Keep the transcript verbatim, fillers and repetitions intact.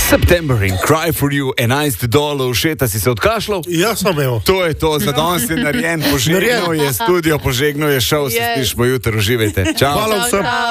September in Cry for You, enajst dolov, šeta si se odkašljal? Ja, sem imel. To je to, za danes je narejen, požegnal je studio, požegnal je šov, se slišmo jutro, uživajte. Čau. Hvala vsem.